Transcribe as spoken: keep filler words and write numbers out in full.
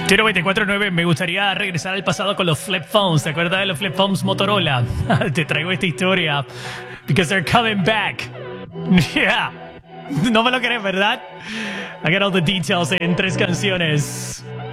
Tiro veinticuatro nueve, me gustaría regresar al pasado con los flip phones. ¿Te acuerdas de los flip phones Motorola? Te traigo esta historia. Because they're coming back. Yeah. No me lo crees, ¿verdad? I got all the details en tres canciones.